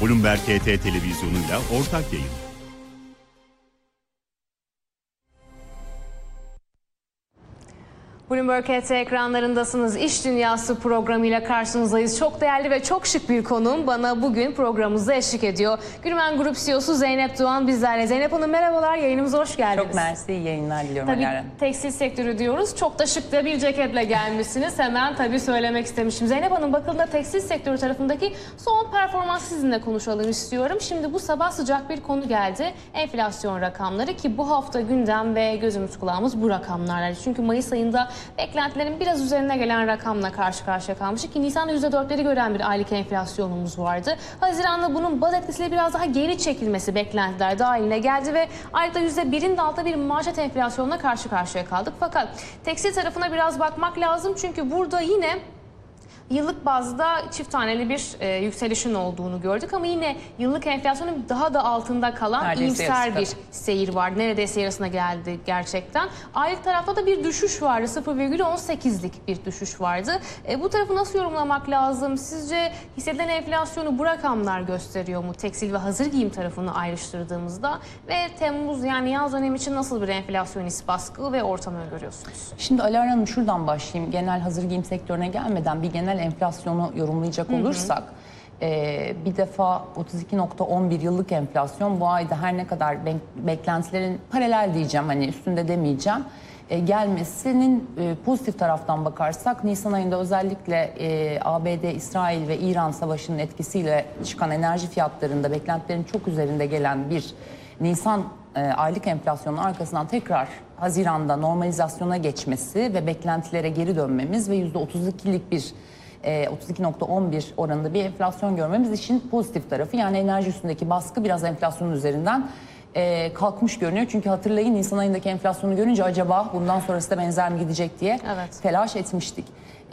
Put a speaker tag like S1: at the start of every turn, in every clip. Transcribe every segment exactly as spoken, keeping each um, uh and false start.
S1: Bloomberg H T televizyonuyla ortak yayın.
S2: Bloomberg H T ekranlarındasınız. İş Dünyası programıyla karşınızdayız. Çok değerli ve çok şık bir konuğum bana bugün programımızda eşlik ediyor. Gürmen Grup C E O'su Zeynep Doğan bizlerle. Zeynep Hanım merhabalar, yayınımıza hoş geldiniz.
S3: Çok mersi, iyi yayınlar diliyorum.
S2: Tabii
S3: Alara.
S2: tekstil sektörü diyoruz. Çok da şık da bir ceketle gelmişsiniz. Hemen tabii söylemek istemişim. Zeynep Hanım bakıldığında tekstil sektörü tarafındaki son performansı sizinle konuşalım istiyorum. Şimdi bu sabah sıcak bir konu geldi. Enflasyon rakamları ki bu hafta gündem ve gözümüz kulağımız bu rakamlarla. Çünkü Mayıs ayında beklentilerin biraz üzerine gelen rakamla karşı karşıya kalmıştık ki Nisan'da yüzde dörtleri gören bir aylık enflasyonumuz vardı. Haziran'da bunun baz etkisiyle biraz daha geri çekilmesi beklentiler dahiline geldi ve aylıkta yüzde birin de altında bir manşet enflasyonla karşı karşıya kaldık. Fakat tekstil tarafına biraz bakmak lazım çünkü burada yine yıllık bazda çift taneli bir e, yükselişin olduğunu gördük ama yine yıllık enflasyonun daha da altında kalan
S3: Neredeyse
S2: iyimser bir
S3: yarısı.
S2: seyir var. Neredeyse yarısına geldi gerçekten. Aylık tarafta da bir düşüş vardı. sıfır virgül on sekizlik bir düşüş vardı. E, bu tarafı nasıl yorumlamak lazım? Sizce hissedilen enflasyonu bu rakamlar gösteriyor mu? Tekstil ve hazır giyim tarafını ayrıştırdığımızda ve Temmuz yani yaz dönemi için nasıl bir enflasyonist baskı ve ortam öngörüyorsunuz?
S3: Şimdi Alara Hanım şuradan başlayayım. Genel hazır giyim sektörüne gelmeden bir genel enflasyonu yorumlayacak olursak hı hı. E, bir defa otuz iki nokta on bir yıllık enflasyon bu ayda her ne kadar be beklentilerin paralel diyeceğim hani üstünde demeyeceğim e, gelmesinin e, pozitif taraftan bakarsak Nisan ayında özellikle e, A B D, İsrail ve İran savaşının etkisiyle çıkan enerji fiyatlarında beklentilerin çok üzerinde gelen bir Nisan e, aylık enflasyonun arkasından tekrar Haziran'da normalizasyona geçmesi ve beklentilere geri dönmemiz ve yüzde otuz ikilik bir otuz iki nokta on bir oranında bir enflasyon görmemiz için pozitif tarafı. Yani enerji üstündeki baskı biraz enflasyonun üzerinden e, kalkmış görünüyor. Çünkü hatırlayın Nisan ayındaki enflasyonu görünce acaba bundan sonrası da benzer mi gidecek diye evet. telaş etmiştik.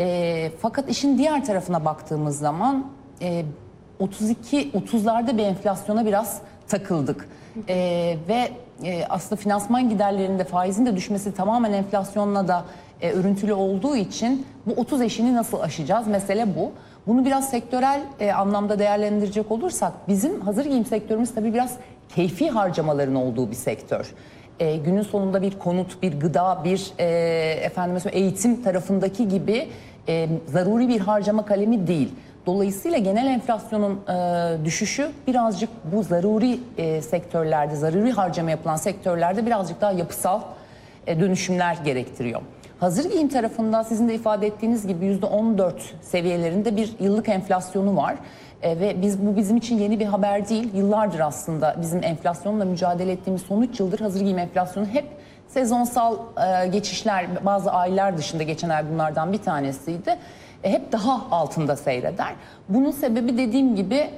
S3: E, fakat işin diğer tarafına baktığımız zaman e, otuz iki otuzlarda bir enflasyona biraz takıldık. E, ve e, aslında finansman giderlerinde faizin de düşmesi tamamen enflasyonla da E, örüntülü olduğu için bu otuz eşini nasıl aşacağız? Mesele bu. Bunu biraz sektörel e, anlamda değerlendirecek olursak bizim hazır giyim sektörümüz tabii biraz keyfi harcamaların olduğu bir sektör. E, günün sonunda bir konut, bir gıda, bir e, efendime söyleyeyim, eğitim tarafındaki gibi e, zaruri bir harcama kalemi değil. Dolayısıyla genel enflasyonun e, düşüşü birazcık bu zaruri e, sektörlerde, zaruri harcama yapılan sektörlerde birazcık daha yapısal e, dönüşümler gerektiriyor. Hazır giyim tarafında sizin de ifade ettiğiniz gibi yüzde on dört seviyelerinde bir yıllık enflasyonu var. E, ve biz bu bizim için yeni bir haber değil. Yıllardır aslında bizim enflasyonla mücadele ettiğimiz son üç yıldır hazır giyim enflasyonu hep sezonsal e, geçişler, bazı aylar dışında geçen ay bunlardan bir tanesiydi. E, hep daha altında seyreder. Bunun sebebi dediğim gibi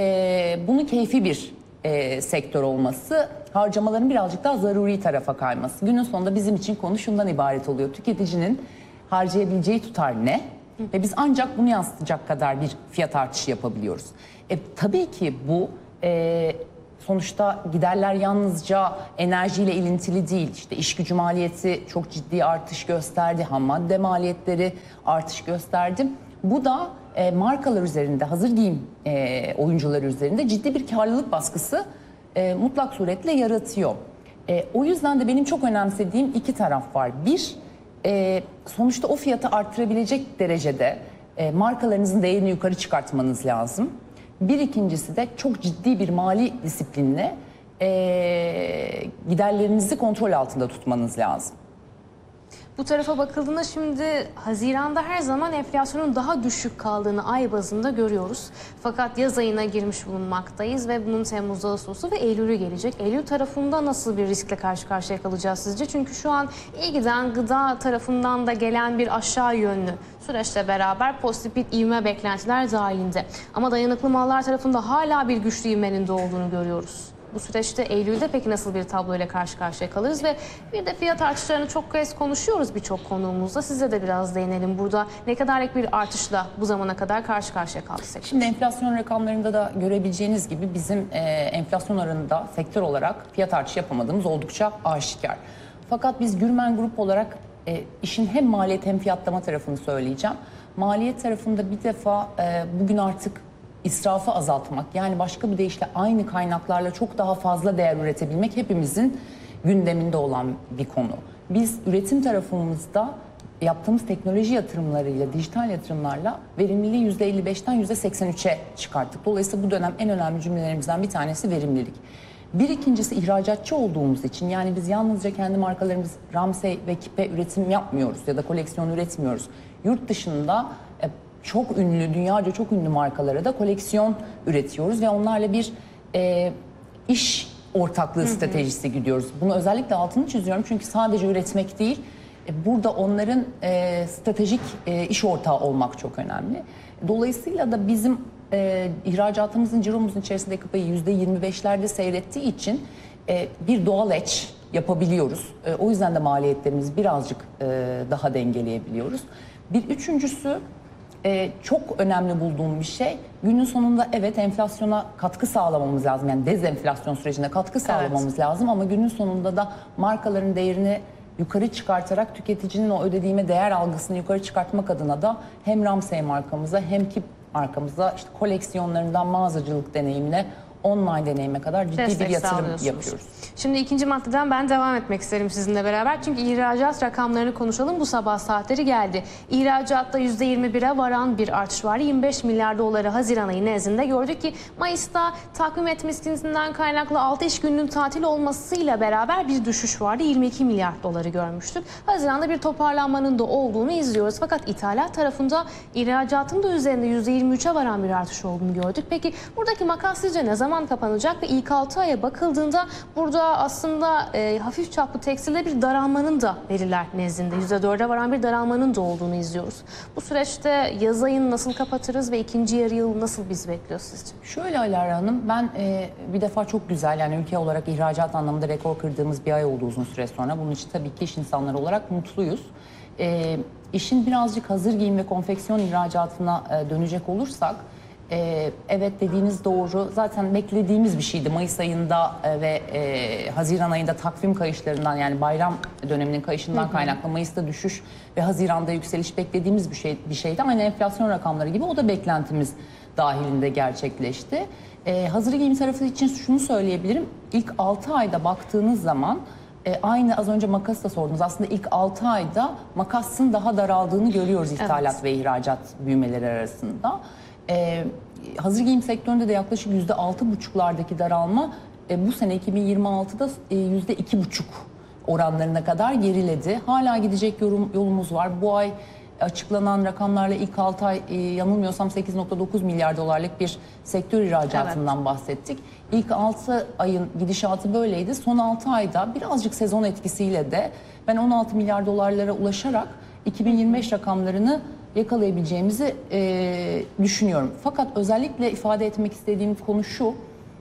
S3: e, bunun keyfi bir e, sektör olması. Harcamaların birazcık daha zaruri tarafa kayması. Günün sonunda bizim için konu şundan ibaret oluyor. Tüketicinin harcayabileceği tutar ne? Ve biz ancak bunu yansıtacak kadar bir fiyat artışı yapabiliyoruz. E, tabii ki bu e, sonuçta giderler yalnızca enerjiyle ilintili değil. İşte iş gücü maliyeti çok ciddi artış gösterdi. Ham madde maliyetleri artış gösterdi. Bu da e, markalar üzerinde, hazır giyim e, oyuncuları üzerinde ciddi bir karlılık baskısı E, mutlak suretle yaratıyor. E, o yüzden de benim çok önemsediğim iki taraf var. Bir, e, sonuçta o fiyatı arttırabilecek derecede e, markalarınızın değerini yukarı çıkartmanız lazım. Bir ikincisi de çok ciddi bir mali disiplinle e, giderlerinizi kontrol altında tutmanız lazım.
S2: Bu tarafa bakıldığında şimdi Haziran'da her zaman enflasyonun daha düşük kaldığını ay bazında görüyoruz. Fakat yaz ayına girmiş bulunmaktayız ve bunun Temmuz, Ağustos'u ve Eylül'ü gelecek. Eylül tarafında nasıl bir riskle karşı karşıya kalacağız sizce? Çünkü şu an iyi giden gıda tarafından da gelen bir aşağı yönlü süreçle beraber pozitif bir ivme beklentiler dahilinde. Ama dayanıklı mallar tarafında hala bir güçlü ivmenin de olduğunu görüyoruz. Bu süreçte Eylül'de peki nasıl bir tabloyla karşı karşıya kalırız ve bir de fiyat artışlarını çok kez konuşuyoruz birçok konuğumuzda. Size de biraz değinelim. Burada ne kadarlık bir artışla bu zamana kadar karşı karşıya kaldık?
S3: Şimdi enflasyon rakamlarında da görebileceğiniz gibi bizim e, enflasyon oranında sektör olarak fiyat artışı yapamadığımız oldukça aşikar. Fakat biz Gürmen Grup olarak e, işin hem maliyet hem fiyatlama tarafını söyleyeceğim. Maliyet tarafında bir defa e, bugün artık israfı azaltmak, yani başka bir deyişle aynı kaynaklarla çok daha fazla değer üretebilmek hepimizin gündeminde olan bir konu. Biz üretim tarafımızda yaptığımız teknoloji yatırımlarıyla, dijital yatırımlarla verimliliği yüzde elli beşten yüzde seksen üçe çıkarttık. Dolayısıyla bu dönem en önemli cümlelerimizden bir tanesi verimlilik. Bir ikincisi ihracatçı olduğumuz için, yani biz yalnızca kendi markalarımız Ramsey ve Kipe üretim yapmıyoruz ya da koleksiyon üretmiyoruz. Yurt dışında e, çok ünlü, dünyaca çok ünlü markalara da koleksiyon üretiyoruz ve onlarla bir e, iş ortaklığı stratejisi gidiyoruz. Bunu özellikle altını çiziyorum çünkü sadece üretmek değil, e, burada onların e, stratejik e, iş ortağı olmak çok önemli. Dolayısıyla da bizim e, ihracatımızın, ciromuzun içerisindeki payı yüzde yirmi beşlerde seyrettiği için e, bir doğal hedge yapabiliyoruz. E, o yüzden de maliyetlerimizi birazcık e, daha dengeleyebiliyoruz. Bir üçüncüsü, Ee, çok önemli bulduğum bir şey, günün sonunda evet enflasyona katkı sağlamamız lazım, yani dezenflasyon sürecinde katkı sağlamamız evet. lazım ama günün sonunda da markaların değerini yukarı çıkartarak tüketicinin o ödediğime değer algısını yukarı çıkartmak adına da hem Ramsey markamıza hem Kip markamıza işte koleksiyonlarından mağazacılık deneyimine, online deneyime kadar ciddi
S2: Destek
S3: bir yatırım yapıyoruz.
S2: Şimdi ikinci maddeden ben devam etmek isterim sizinle beraber. Çünkü ihracat rakamlarını konuşalım. Bu sabah saatleri geldi. İhracatta yüzde yirmi bire varan bir artış var. yirmi beş milyar doları Haziran ayı nezdinde gördük ki Mayıs'ta takvim etmesinden kaynaklı altı iş gününün tatil olmasıyla beraber bir düşüş vardı. yirmi iki milyar doları görmüştük. Haziran'da bir toparlanmanın da olduğunu izliyoruz. Fakat ithalat tarafında ihracatın da üzerinde yüzde yirmi üçe varan bir artış olduğunu gördük. Peki buradaki makas sizce ne zaman kapanacak ve ilk altı aya bakıldığında burada aslında e, hafif çaplı tekstilde bir daralmanın da veriler nezdinde yüzde dörde varan bir daralmanın da olduğunu izliyoruz. Bu süreçte yaz ayını nasıl kapatırız ve ikinci yarı yıl nasıl bizi bekliyor sizce?
S3: Şöyle Alara Hanım, ben e, bir defa çok güzel, yani ülke olarak ihracat anlamında rekor kırdığımız bir ay oldu uzun süre sonra. Bunun için tabii ki iş insanları olarak mutluyuz. E, işin birazcık hazır giyim ve konfeksiyon ihracatına e, dönecek olursak, Ee, evet dediğiniz doğru. Zaten beklediğimiz bir şeydi. Mayıs ayında e, ve e, Haziran ayında takvim kayışlarından, yani bayram döneminin kayışından hı hı. kaynaklı Mayıs'ta düşüş ve Haziran'da yükseliş beklediğimiz bir şey bir şeydi. Aynı enflasyon rakamları gibi o da beklentimiz dahilinde gerçekleşti. Ee, hazır giyim tarafı için şunu söyleyebilirim. İlk altı ayda baktığınız zaman e, aynı az önce makas da sordunuz. Aslında ilk altı ayda makasın daha daraldığını görüyoruz ithalat evet. ve ihracat büyümeleri arasında. Ee, hazır giyim sektöründe de yaklaşık yüzde altı buçuklardaki daralma e, bu sene iki bin yirmi altıda e, yüzde iki buçuk oranlarına kadar geriledi. Hala gidecek yorum, yolumuz var. Bu ay açıklanan rakamlarla ilk altı ay e, yanılmıyorsam sekiz nokta dokuz milyar dolarlık bir sektör ihracatından evet. bahsettik. İlk altı ayın gidişatı böyleydi. Son altı ayda birazcık sezon etkisiyle de ben on altı milyar dolarlara ulaşarak iki bin yirmi beş rakamlarını yakalayabileceğimizi e, düşünüyorum. Fakat özellikle ifade etmek istediğim konu şu,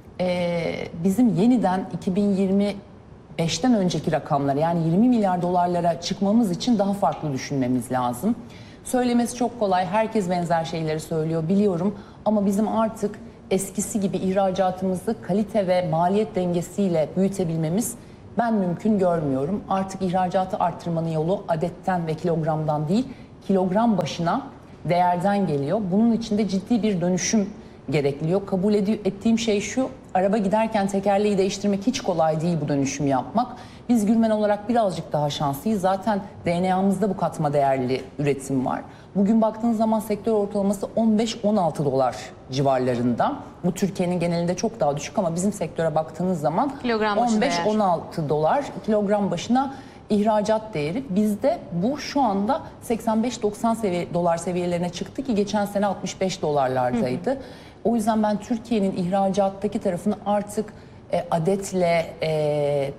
S3: e, bizim yeniden iki bin yirmi beşten önceki rakamlara, yani yirmi milyar dolarlara çıkmamız için daha farklı düşünmemiz lazım. Söylemesi çok kolay, herkes benzer şeyleri söylüyor biliyorum ama bizim artık eskisi gibi ihracatımızı kalite ve maliyet dengesiyle büyütebilmemiz ben mümkün görmüyorum. Artık ihracatı arttırmanın yolu adetten ve kilogramdan değil, kilogram başına değerden geliyor. Bunun için de ciddi bir dönüşüm gerekiyor. Kabul ettiğim şey şu, araba giderken tekerleği değiştirmek hiç kolay değil, bu dönüşümü yapmak. Biz Gülmen olarak birazcık daha şanslıyız. Zaten D N A'mızda bu katma değerli üretim var. Bugün baktığınız zaman sektör ortalaması on beş on altı dolar civarlarında. Bu Türkiye'nin genelinde çok daha düşük ama bizim sektöre baktığınız zaman on beş on altı dolar kilogram başına ihracat değeri. Bizde bu şu anda seksen beş doksan seviye, dolar seviyelerine çıktı ki geçen sene altmış beş dolarlardaydı. Hı hı. O yüzden ben Türkiye'nin ihracattaki tarafını artık e, adetle, e,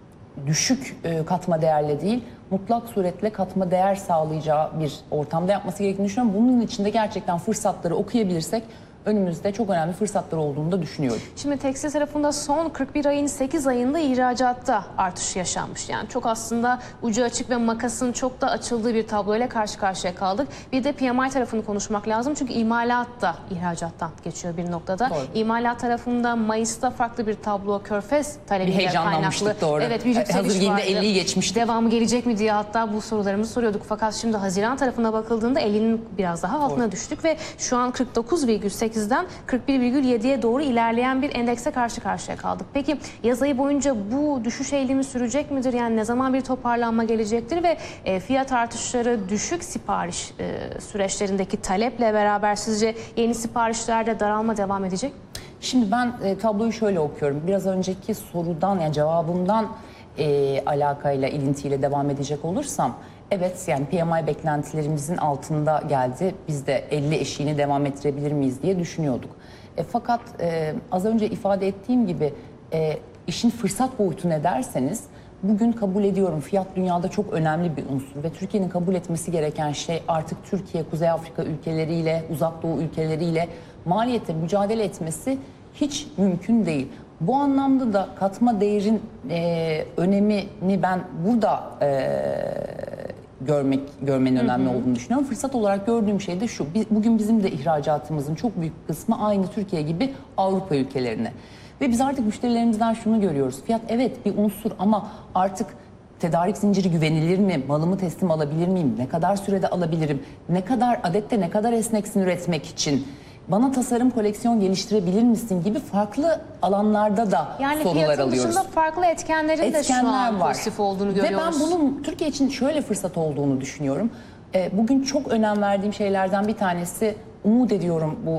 S3: düşük e, katma değerle değil, mutlak suretle katma değer sağlayacağı bir ortamda yapması gerektiğini düşünüyorum. Bunun için de gerçekten fırsatları okuyabilirsek önümüzde çok önemli fırsatlar olduğunu da düşünüyorum.
S2: Şimdi tekstil tarafında son kırk bir ayın sekiz ayında ihracatta artış yaşanmış. Yani çok aslında ucu açık ve makasın çok da açıldığı bir tabloyla karşı karşıya kaldık. Bir de P M I tarafını konuşmak lazım. Çünkü imalat da ihracattan geçiyor bir noktada. Doğru. İmalat tarafında Mayıs'ta farklı bir tablo, Körfez talebiyle kaynaklı.
S3: Doğru.
S2: Evet, bir yükseliş
S3: hazır giyimde elliyi geçmişti.
S2: Devamı gelecek mi diye hatta bu sorularımızı soruyorduk. Fakat şimdi Haziran tarafına bakıldığında ellinin biraz daha altına doğru. düştük ve şu an kırk dokuz virgül seksen sekizden kırk bir virgül yediye doğru ilerleyen bir endekse karşı karşıya kaldık. Peki yaz ayı boyunca bu düşüş eğilimi sürecek midir? Yani ne zaman bir toparlanma gelecektir ve e, fiyat artışları düşük sipariş e, süreçlerindeki taleple beraber sizce yeni siparişlerde daralma devam edecek?
S3: Şimdi ben e, tabloyu şöyle okuyorum. Biraz önceki sorudan, yani cevabımdan e, alakayla, ilintiyle devam edecek olursam, evet, yani P M I beklentilerimizin altında geldi. Biz de elli eşiğini devam ettirebilir miyiz diye düşünüyorduk. E, fakat e, az önce ifade ettiğim gibi e, işin fırsat boyutu ne derseniz, bugün kabul ediyorum fiyat dünyada çok önemli bir unsur ve Türkiye'nin kabul etmesi gereken şey artık Türkiye, Kuzey Afrika ülkeleriyle, Uzak Doğu ülkeleriyle maliyette mücadele etmesi hiç mümkün değil. Bu anlamda da katma değerin e, önemini ben burada e, görmek görmenin önemli olduğunu düşünüyorum. Fırsat olarak gördüğüm şey de şu. Bugün bizim de ihracatımızın çok büyük kısmı aynı Türkiye gibi Avrupa ülkelerine. Ve biz artık müşterilerimizden şunu görüyoruz. Fiyat evet bir unsur ama artık tedarik zinciri güvenilir mi? Malımı teslim alabilir miyim? Ne kadar sürede alabilirim? Ne kadar adette ne kadar esneksin üretmek için? Bana tasarım koleksiyon geliştirebilir misin gibi farklı alanlarda da
S2: yani
S3: sorular alıyoruz.
S2: Yani fiyatın dışında farklı etkenlerin
S3: Etkenler
S2: de şu an
S3: var.
S2: pozitif olduğunu görüyoruz.
S3: Ve ben bunun Türkiye için şöyle fırsat olduğunu düşünüyorum. Bugün çok önem verdiğim şeylerden bir tanesi, umut ediyorum bu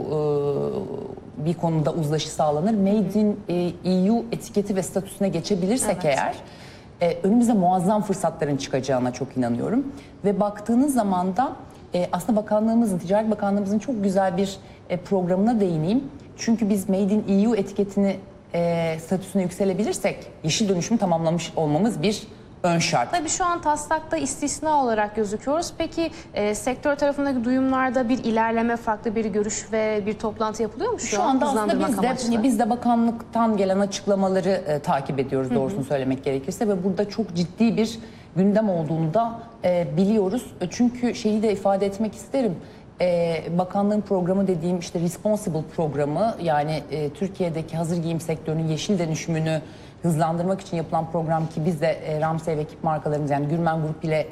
S3: bir konuda uzlaşı sağlanır. Made in E U etiketi ve statüsüne geçebilirsek evet. eğer önümüze muazzam fırsatların çıkacağına çok inanıyorum. Ve baktığınız zaman da aslında bakanlığımızın, Ticaret Bakanlığımızın çok güzel bir programına değineyim. Çünkü biz Made in E U etiketini e, statüsüne yükselebilirsek yeşil dönüşümü tamamlamış olmamız bir ön şart.
S2: Tabii şu an taslakta istisna olarak gözüküyoruz. Peki e, sektör tarafındaki duyumlarda bir ilerleme, farklı bir görüş ve bir toplantı yapılıyor mu şu,
S3: şu
S2: an?
S3: anda aslında biz de,
S2: amaçlı?
S3: biz de bakanlıktan gelen açıklamaları e, takip ediyoruz doğrusunu hı hı. söylemek gerekirse ve burada çok ciddi bir gündem olduğunu da e, biliyoruz. Çünkü şeyi de ifade etmek isterim. Ee, bakanlığın programı dediğim işte Responsible programı, yani e, Türkiye'deki hazır giyim sektörünün yeşil dönüşümünü hızlandırmak için yapılan program ki biz de e, Ramsey ve ekip markalarımız yani Gürmen Grup ile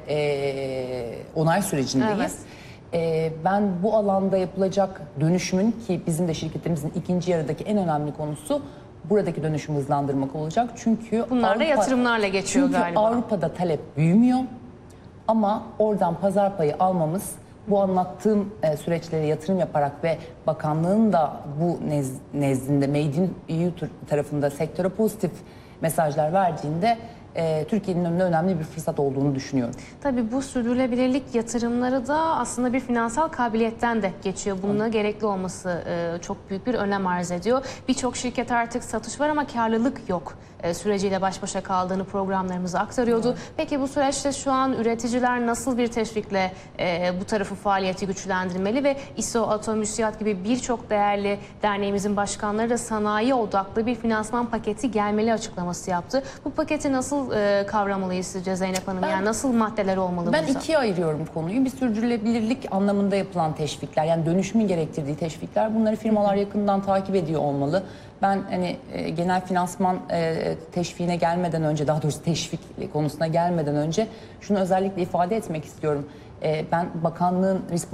S3: e, onay sürecindeyiz. Evet. E, ben bu alanda yapılacak dönüşümün ki bizim de şirketimizin ikinci yarıdaki en önemli konusu buradaki dönüşümü hızlandırmak olacak. Çünkü
S2: bunlar
S3: Avrupa,
S2: da yatırımlarla geçiyor
S3: çünkü
S2: galiba.
S3: Avrupa'da talep büyümüyor ama oradan pazar payı almamız, bu anlattığım e, süreçlere yatırım yaparak ve bakanlığın da bu nez, nezdinde Made in E U tarafında sektöre pozitif mesajlar verdiğinde e, Türkiye'nin önünde önemli bir fırsat olduğunu düşünüyorum.
S2: Tabii bu sürdürülebilirlik yatırımları da aslında bir finansal kabiliyetten de geçiyor. Bunun evet. gerekli olması e, çok büyük bir önem arz ediyor. Birçok şirket artık satış var ama karlılık yok e, süreciyle baş başa kaldığını programlarımıza aktarıyordu. Evet. Peki bu süreçte şu an üreticiler nasıl bir teşvikle e, bu tarafı faaliyeti güçlendirmeli ve İ S O, Atom, Müsiyat gibi birçok değerli derneğimizin başkanları da sanayi odaklı bir finansman paketi gelmeli açıklaması yaptı. Bu paketi nasıl e, kavramalıyız sizce Zeynep Hanım? Ben, yani nasıl maddeler olmalı?
S3: Ben
S2: burada?
S3: ikiye ayırıyorum konuyu. Bir sürdürülebilirlik anlamında yapılan teşvikler, yani dönüşümün gerektirdiği teşvikler, bunları firmalar yakından takip ediyor olmalı. Ben hani e, genel finansman e, teşviğine gelmeden önce, daha doğrusu teşvik konusuna gelmeden önce şunu özellikle ifade etmek istiyorum. E, ben bakanlığın